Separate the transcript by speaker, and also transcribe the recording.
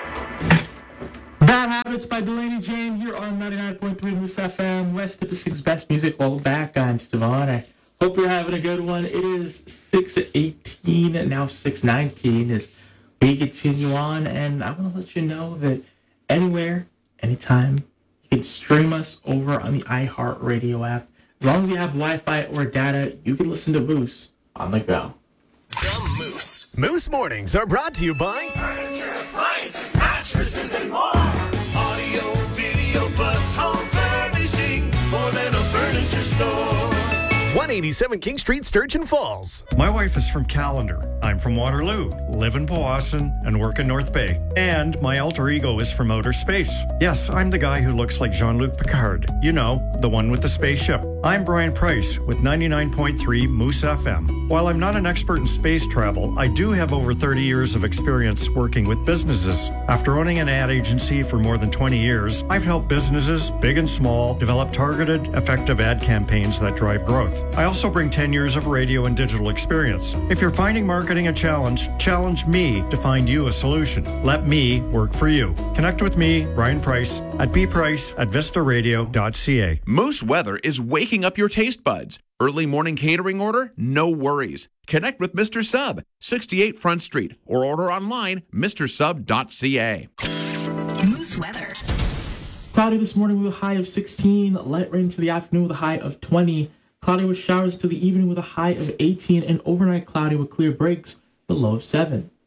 Speaker 1: Bad Habits by Delaney Jane here on 99.3 Moose FM, West Pacific's best music. Welcome back. I'm Stevon. I hope you're having a good one. It is 6:18, now 6:19 as we continue on. And I want to let you know that anywhere, anytime, you can stream us over on the iHeartRadio app. As long as you have Wi-Fi or data, you can listen to Moose on the go.
Speaker 2: The Moose. Moose Mornings are brought to you by
Speaker 3: Furniture, appliances, mattresses, and more. Audio, video, plus home furnishings. More than a furniture store.
Speaker 2: 187 King Street, Sturgeon Falls.
Speaker 4: My wife is from Callander. I'm from Waterloo, live in Powassan, and work in North Bay. And my alter ego is from outer space. Yes, I'm the guy who looks like Jean-Luc Picard. You know, the one with the spaceship. I'm Brian Price with 99.3 Moose FM. While I'm not an expert in space travel, I do have over 30 years of experience working with businesses. After owning an ad agency for more than 20 years, I've helped businesses, big and small, develop targeted, effective ad campaigns that drive growth. I also bring 10 years of radio and digital experience. If you're finding marketing a challenge, challenge me to find you a solution. Let me work for you. Connect with me, Brian Price, at bprice@vistaradio.ca.
Speaker 5: Moose Weather is waking up your taste buds. Early morning catering order? No worries. Connect with Mr. Sub, 68 Front Street, or order online, mrsub.ca.
Speaker 6: Moose Weather.
Speaker 1: Cloudy this morning with a high of 16. Light rain to the afternoon with a high of 20. Cloudy with showers to the evening with a high of 18. And overnight cloudy with clear breaks with a low of 7.